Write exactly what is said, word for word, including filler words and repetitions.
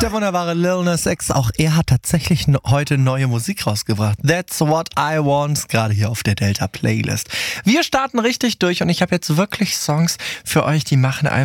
Der wunderbare Lil Nas X, auch er hat tatsächlich no- heute neue Musik rausgebracht. That's What I Want, gerade hier auf der Delta Playlist. Wir starten richtig durch und ich habe jetzt wirklich Songs für euch, die machen einfach